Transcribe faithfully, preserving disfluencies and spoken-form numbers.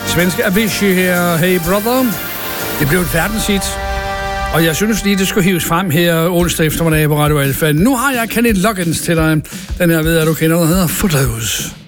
Svenske Avicii her, Hey Brother. Det blev et verdenshit. Og jeg synes lige, det skulle hives frem her onsdag eftermiddag på Radio Alfa. Nu har jeg Kenny Loggins til dig. Den her ved, at du kender, der hedder Footloose.